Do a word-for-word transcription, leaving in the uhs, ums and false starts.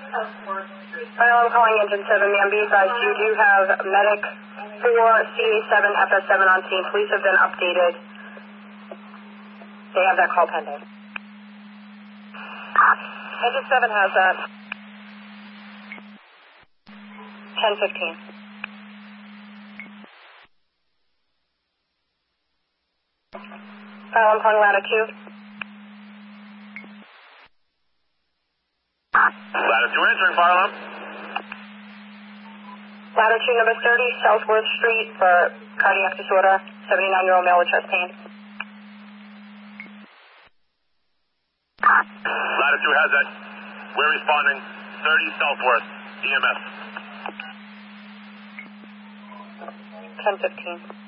Well, I'm calling engine seven, ma'am. Be advised, you do have medic four C A seven F S seven on scene. Police have been updated. They have that call pending. Engine seven has that. ten fifteen. Well, I'm calling latitude. Latitude answering, fire alarm. Latitude number thirty, Southworth Street for cardiac disorder, seventy-nine-year-old male with chest pain. Latitude has that. We're responding. thirty Southworth, E M S. ten fifteen.